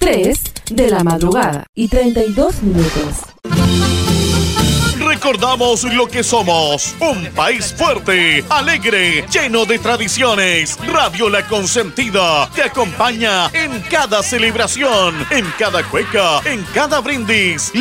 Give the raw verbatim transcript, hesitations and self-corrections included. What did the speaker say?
tres de la madrugada y treinta y dos minutos. Recordamos lo que somos, un país fuerte, alegre, lleno de tradiciones. Radio La Consentida te acompaña en cada celebración, en cada cueca, en cada brindis.